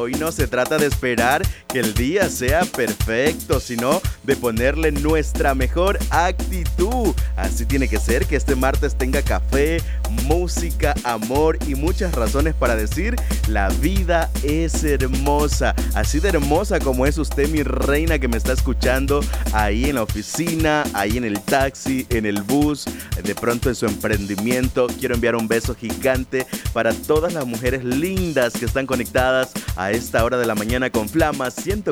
Hoy no se trata de esperar que el día sea perfecto, sino de ponerle nuestra mejor actitud. Así tiene que ser, que este martes tenga café, música, amor y muchas razones para decir: la vida es hermosa. Así de hermosa como es usted, mi reina, que me está escuchando ahí en la oficina, ahí en el taxi, en el bus, de pronto en su emprendimiento. Quiero enviar un beso gigante para todas las mujeres lindas que están conectadas a esta hora de la mañana con Flama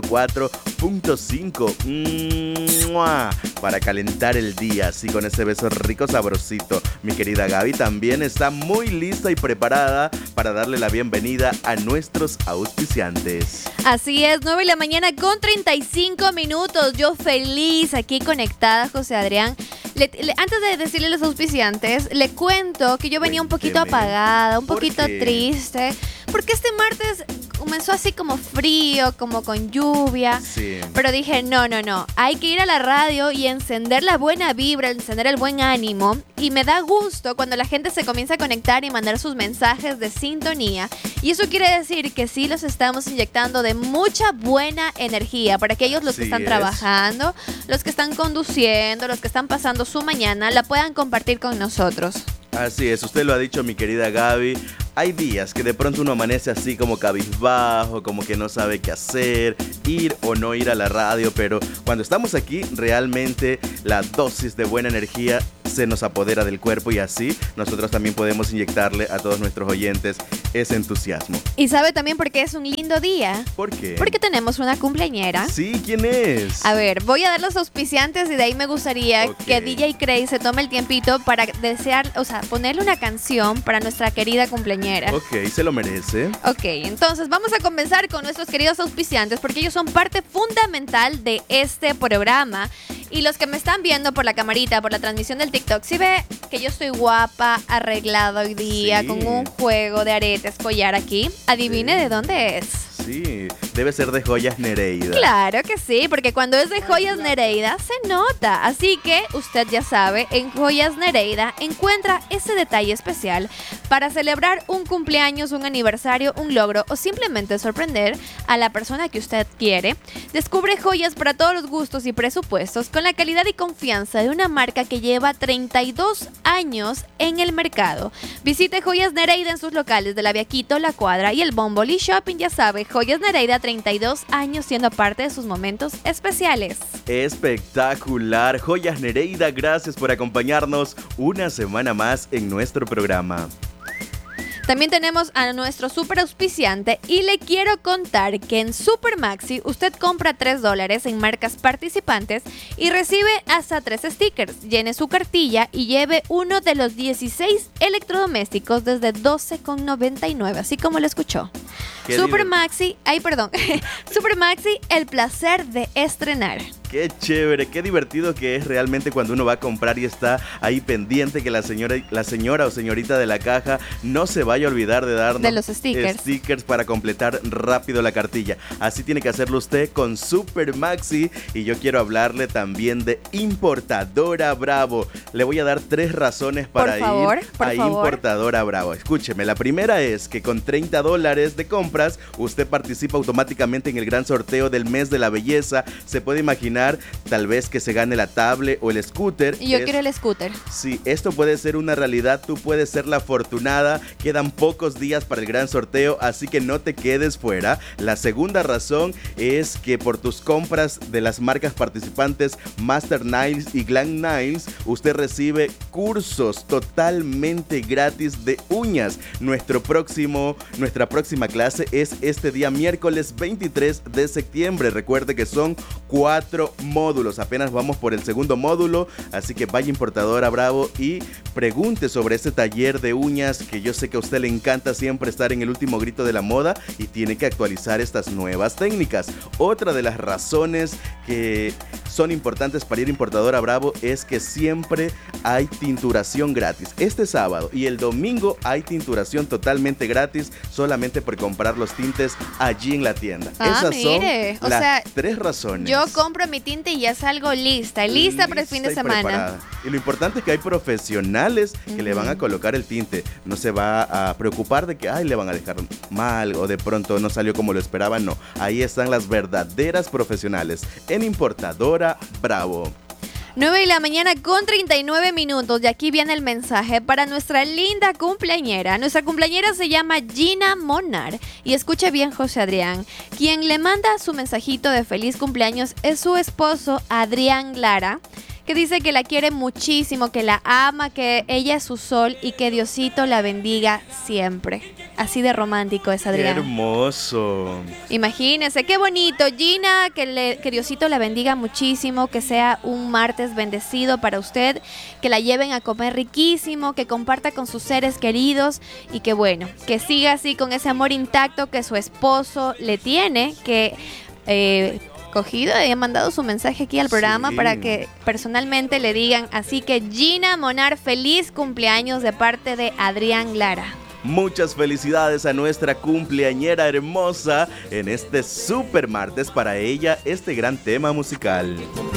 104.5. Para calentar el día, así con ese beso rico, sabrosito. Mi querida Gaby también está muy lista y preparada para darle la bienvenida a nuestros auspiciantes. Así es, 9 de la mañana con 35 minutos. Yo feliz aquí conectada, José Adrián. Antes de decirle a los auspiciantes, le cuento que yo venía un poquito apagada, un poquito triste, porque este martes comenzó así como frío, como con lluvia. Sí. Pero dije, no, hay que ir a la radio y encender la buena vibra, encender el buen ánimo. Y me da gusto cuando la gente se comienza a conectar y mandar sus mensajes de sintonía. Y eso quiere decir que sí los estamos inyectando de mucha buena energía para aquellos los que están trabajando, los que están conduciendo, los que están pasando su mañana, la puedan compartir con nosotros. Así es, usted lo ha dicho, mi querida Gaby. Hay días que de pronto uno amanece así como cabizbajo, como que no sabe qué hacer, ir o no ir a la radio, pero cuando estamos aquí, realmente la dosis de buena energía se nos apodera del cuerpo y así nosotros también podemos inyectarle a todos nuestros oyentes ese entusiasmo. ¿Y sabe también por qué es un lindo día? ¿Por qué? Porque tenemos una cumpleañera. Sí, ¿quién es? A ver, voy a dar los auspiciantes y de ahí me gustaría que DJ Crazy se tome el tiempito para ponerle una canción para nuestra querida cumpleañera. Ok, se lo merece. Ok, entonces vamos a comenzar con nuestros queridos auspiciantes porque ellos son parte fundamental de este programa. Y los que me están viendo por la camarita, por la transmisión del TikTok, si ve que yo estoy guapa, arreglada hoy día, con un juego de aretes, collar aquí, adivine de dónde es. Sí, debe ser de Joyas Nereida. Claro que sí, porque cuando es de Joyas Nereida se nota. Así que usted ya sabe, en Joyas Nereida encuentra ese detalle especial para celebrar un cumpleaños, un aniversario, un logro o simplemente sorprender a la persona que usted quiere. Descubre joyas para todos los gustos y presupuestos con la calidad y confianza de una marca que lleva 32 años en el mercado. Visite Joyas Nereida en sus locales de La Viaquito, La Cuadra y el Bomboli Shopping. Ya sabe, Joyas Nereida, 32 años siendo parte de sus momentos especiales. Espectacular. Joyas Nereida, gracias por acompañarnos una semana más en nuestro programa. También tenemos a nuestro super auspiciante y le quiero contar que en Super Maxi usted compra $3 en marcas participantes y recibe hasta 3 stickers. Llene su cartilla y lleve uno de los 16 electrodomésticos desde $12,99, así como lo escuchó. Super Maxi, Super Maxi, el placer de estrenar. Qué chévere, qué divertido que es realmente cuando uno va a comprar y está ahí pendiente que la señora o señorita de la caja no se vaya a olvidar de darnos de los stickers para completar rápido la cartilla. Así tiene que hacerlo usted con Super Maxi. Y yo quiero hablarle también de Importadora Bravo. Le voy a dar 3 razones para ir a Importadora Bravo. Escúcheme, la primera es que con $30 de compras usted participa automáticamente en el gran sorteo del mes de la belleza. Se puede imaginar tal vez que se gane la tablet o el scooter. Yo quiero el scooter. Sí, esto puede ser una realidad. Tú puedes ser la afortunada. Quedan pocos días para el gran sorteo, así que no te quedes fuera. La segunda razón es que por tus compras de las marcas participantes Master Nails y Glam Nails, usted recibe cursos totalmente gratis de uñas. Nuestra próxima clase es este día miércoles 23 de septiembre. Recuerde que son 4 módulos. Apenas vamos por el segundo módulo, así que vaya a Importadora Bravo y pregunte sobre este taller de uñas que yo sé que a usted le encanta siempre estar en el último grito de la moda y tiene que actualizar estas nuevas técnicas. Otra de las razones que son importantes para ir a Importadora Bravo es que siempre hay tinturación gratis. Este sábado y el domingo hay tinturación totalmente gratis solamente por comprar los tintes allí en la tienda. Esas mire, son las 3 razones. Yo compro mi tinte y ya salgo lista para el fin de semana. Preparada. Y lo importante es que hay profesionales que le van a colocar el tinte. No se va a preocupar de que le van a dejar mal o de pronto no salió como lo esperaban. No, ahí están las verdaderas profesionales en Importadora Bravo. 9 de la mañana con 39 minutos y aquí viene el mensaje para nuestra linda cumpleañera. Nuestra cumpleañera se llama Gina Monar y escuche bien, José Adrián. Quien le manda su mensajito de feliz cumpleaños es su esposo Adrián Lara, que dice que la quiere muchísimo, que la ama, que ella es su sol y que Diosito la bendiga siempre. Así de romántico es Adrián. ¡Qué hermoso! Imagínense, qué bonito. Gina, que Diosito la bendiga muchísimo, que sea un martes bendecido para usted, que la lleven a comer riquísimo, que comparta con sus seres queridos y que bueno, que siga así con ese amor intacto que su esposo le tiene, que cogido y ha mandado su mensaje aquí al programa para que personalmente le digan. Así que Gina Monar, feliz cumpleaños de parte de Adrián Lara. Muchas felicidades a nuestra cumpleañera hermosa en este super martes, para ella este gran tema musical.